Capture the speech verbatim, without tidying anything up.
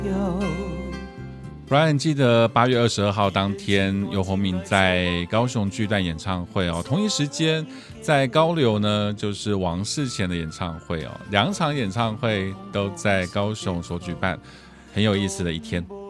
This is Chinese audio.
Brian 记得八月二十二号当天，游鸿明在高雄巨蛋演唱会哦，同一时间在高流呢就是王世乾的演唱会哦，两场演唱会都在高雄所举办，很有意思的一天。